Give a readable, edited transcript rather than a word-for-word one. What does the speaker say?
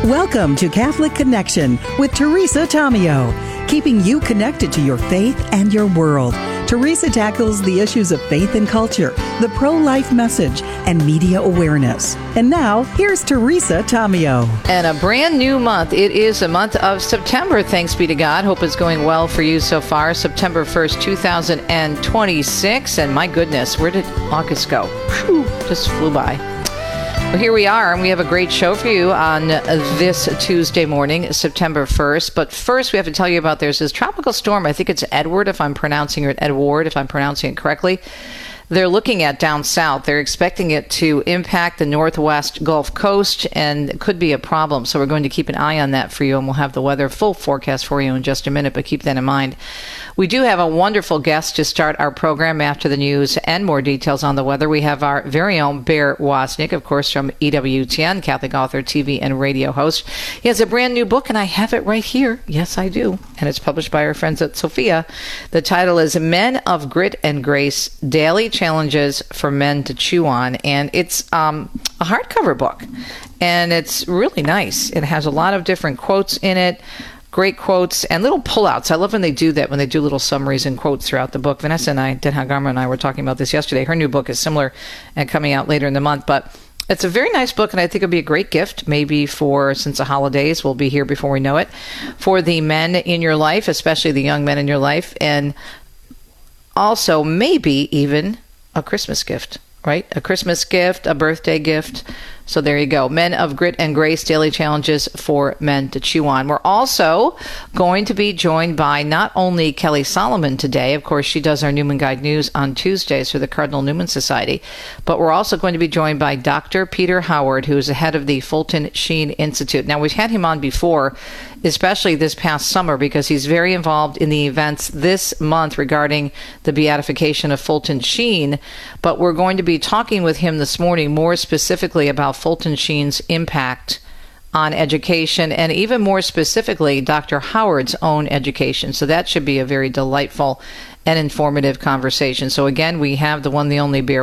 Welcome to Catholic Connection with Teresa Tomeo, keeping you connected to your faith and your world. Teresa tackles the issues of faith and culture, the pro-life message, and media awareness. And now, here's Teresa Tomeo. And a brand new month. It is a month of September, thanks be to God. Hope it's going well for you so far. September 1st, 2026. And my goodness, where did August go? Whew, just flew by. Well, here we are, and we have a great show for you on this Tuesday morning, September 1st. But first, we have to tell you about there's this tropical storm. I think it's Edward, if I'm pronouncing it correctly. They're looking at down south. They're expecting it to impact the northwest Gulf Coast, and it could be a problem. So we're going to keep an eye on that for you, and we'll have the weather full forecast for you in just a minute, but keep that in mind. We do have a wonderful guest to start our program after the news and more details on the weather. We have our very own Bear Wozniak, of course, from EWTN, Catholic author, TV, and radio host. He has a brand new book, and I have it right here. Yes, I do. And it's published by our friends at Sophia. The title is Men of Grit and Grace, Daily Challenges for Men to Chew On. And it's a hardcover book, and it's really nice. It has a lot of different quotes in it. Great quotes and little pullouts. I love when they do that, when they do little summaries and quotes throughout the book. Vanessa and I, Denha Garma and I were talking about this yesterday. Her new book is similar and coming out later in the month, but it's a very nice book, and I think it'll be a great gift, maybe since the holidays will be here before we know it, for the men in your life, especially the young men in your life, and also maybe even a Christmas gift, right? A Christmas gift, a birthday gift. So there you go. Men of Grit and Grace, Daily Challenges for Men to Chew On. We're also going to be joined by not only Kelly Solomon today. Of course, she does our Newman Guide News on Tuesdays for the Cardinal Newman Society. But we're also going to be joined by Dr. Peter Howard, who is the head of the Fulton Sheen Institute. Now, we've had him on before, especially this past summer, because he's very involved in the events this month regarding the beatification of Fulton Sheen. But we're going to be talking with him this morning more specifically about Fulton Sheen's impact on education, and even more specifically, Dr. Howard's own education. So that should be a very delightful and informative conversation. So again, we have the one, the only Bear